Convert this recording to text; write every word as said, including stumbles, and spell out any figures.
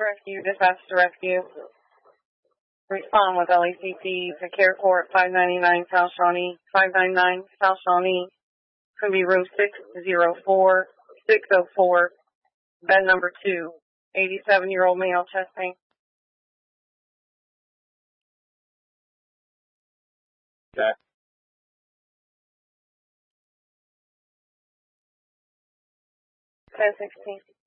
Rescue, disaster rescue. Respond with L A C P to Care Court five ninety-nine South Shawnee, five ninety-nine South Shawnee, Could room six oh four, six oh four, bed number two, eighty-seven-year-old male, chest pain. Okay. ten sixteen.